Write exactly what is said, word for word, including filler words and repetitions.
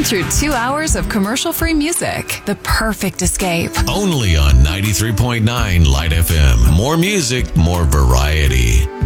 through two hours of commercial-free music. The perfect escape. Only on ninety-three point nine Light F M. More music, more variety.